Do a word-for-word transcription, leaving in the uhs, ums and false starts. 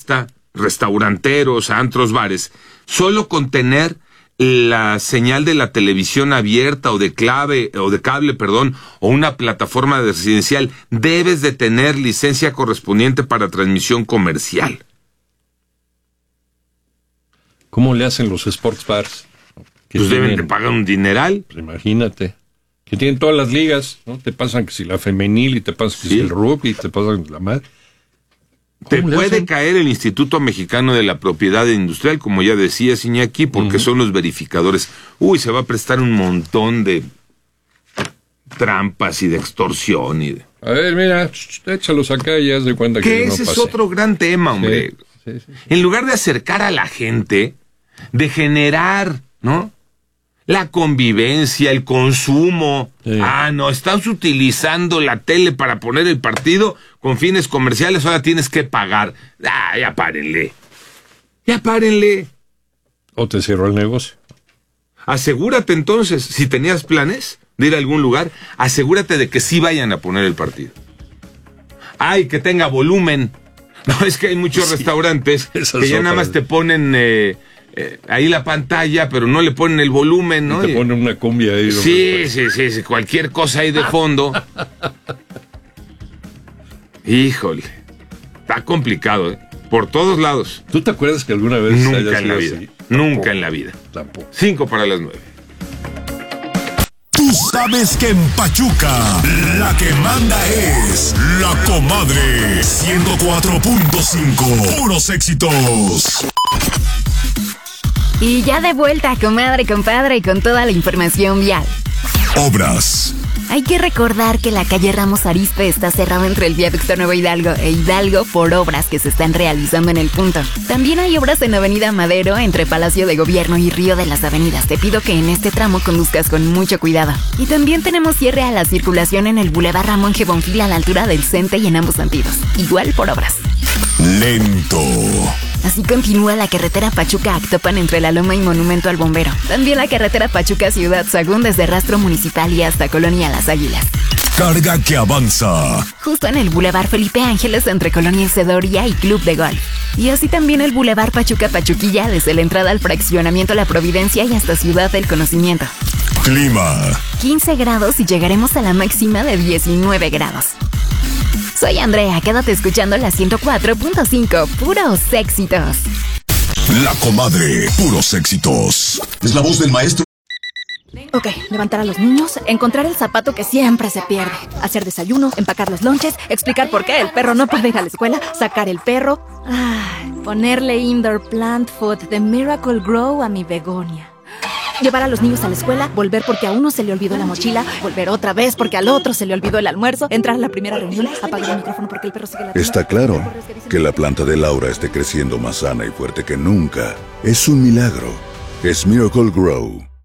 basta, restauranteros, antros, bares, solo con tener la señal de la televisión abierta o de clave o de cable, perdón, o una plataforma residencial, debes de tener licencia correspondiente para transmisión comercial. ¿Cómo le hacen los sports bars? Pues deben de pagar un dineral. Pues imagínate. Que tienen todas las ligas, ¿no? Te pasan que si la femenil y te pasan que Sí. si el rugby y te pasan la madre. Te ¿Cómo le puede hacen? caer el Instituto Mexicano de la Propiedad Industrial, como ya decía Iñaki, porque uh-huh. son los verificadores. Uy, se va a prestar un montón de trampas y de extorsión. Y de... A ver, mira, échalos acá y haz de cuenta que, que yo no ese pasé. es otro gran tema, hombre. Sí, sí, sí. En lugar de acercar a la gente, de generar, ¿no?, la convivencia, el consumo. Sí. Ah, no, estás utilizando la tele para poner el partido con fines comerciales, ahora tienes que pagar. Ah, ya párenle. Ya párenle. O te cierro el negocio. Asegúrate entonces, si tenías planes de ir a algún lugar, asegúrate de que sí vayan a poner el partido. Ay, que tenga volumen. No, es que hay muchos sí, restaurantes que ya nada más te ponen... Eh, Eh, ahí la pantalla, pero no le ponen el volumen, ¿no? Y te ponen una cumbia ahí. Sí, sí, sí, sí, cualquier cosa ahí de fondo. Híjole, está complicado, ¿eh? Por todos lados. ¿Tú te acuerdas que alguna vez nunca haya en la vida, así? Nunca Tampoco. en la vida. Tampoco. Cinco para las nueve. Tú sabes que en Pachuca la que manda es La Comadre. ciento cuatro punto cinco. Puros éxitos. Y ya de vuelta, comadre, compadre, con toda la información vial. Obras. Hay que recordar que la calle Ramos Arizpe está cerrada entre el viaducto Nuevo Hidalgo e Hidalgo por obras que se están realizando en el punto. También hay obras en Avenida Madero entre Palacio de Gobierno y Río de las Avenidas. Te pido que en este tramo conduzcas con mucho cuidado. Y también tenemos cierre a la circulación en el Boulevard Ramón G. Bonfil a la altura del Cente y en ambos sentidos. Igual por obras. Lento. Así continúa la carretera Pachuca-Actopan entre La Loma y Monumento al Bombero. También la carretera Pachuca-Ciudad Sagún desde Rastro Municipal y hasta Colonia Las Águilas. Carga que avanza. Justo en el Boulevard Felipe Ángeles entre Colonia Isedoria y Club de Golf. Y así también el Boulevard Pachuca-Pachuquilla desde la entrada al fraccionamiento La Providencia y hasta Ciudad del Conocimiento. Clima. quince grados y llegaremos a la máxima de diecinueve grados. Soy Andrea, quédate escuchando la ciento cuatro punto cinco, puros éxitos. La Comadre, puros éxitos. Es la voz del maestro. Ok, levantar a los niños, encontrar el zapato que siempre se pierde, hacer desayuno, empacar los lonches, explicar por qué el perro no puede ir a la escuela, sacar el perro, ay, ponerle indoor plant food de Miracle Grow a mi begonia. Llevar a los niños a la escuela, volver porque a uno se le olvidó la mochila, volver otra vez porque al otro se le olvidó el almuerzo, entrar a la primera reunión, apagar el micrófono porque el perro sigue la... Está claro que la planta de Laura esté creciendo más sana y fuerte que nunca. Es un milagro. Es Miracle Grow.